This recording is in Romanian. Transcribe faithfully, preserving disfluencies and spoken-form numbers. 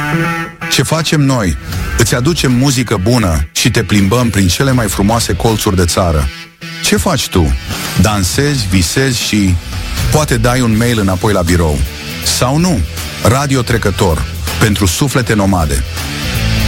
Ce facem noi? Îți aducem muzică bună și te plimbăm prin cele mai frumoase colțuri de țară. Ce faci tu? Dansezi, visezi și poate dai un mail înapoi la birou. Sau nu? Radio Trecător, pentru suflete nomade.